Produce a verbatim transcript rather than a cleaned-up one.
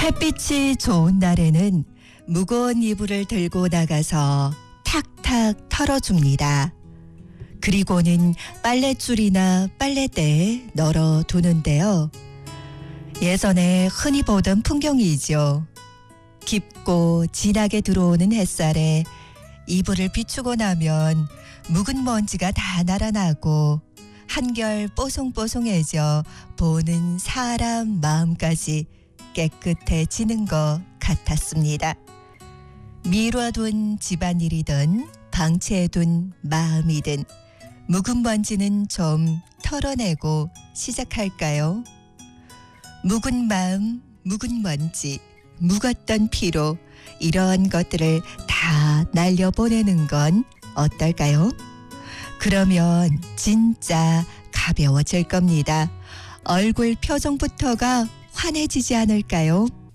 햇빛이 좋은 날에는 무거운 이불을 들고 나가서 탁탁 털어줍니다. 그리고는 빨랫줄이나 빨래대에 널어 두는데요. 예전에 흔히 보던 풍경이죠. 깊고 진하게 들어오는 햇살에 이불을 비추고 나면 묵은 먼지가 다 날아나고 한결 뽀송뽀송해져 보는 사람 마음까지 깨끗해지는 것 같았습니다. 미뤄둔 집안일이든 방치해둔 마음이든 묵은 먼지는 좀 털어내고 시작할까요? 묵은 마음, 묵은 먼지, 묵었던 피로 이런 것들을 다 날려보내는 건 어떨까요? 그러면 진짜 가벼워질 겁니다. 얼굴 표정부터가 환해지지 않을까요?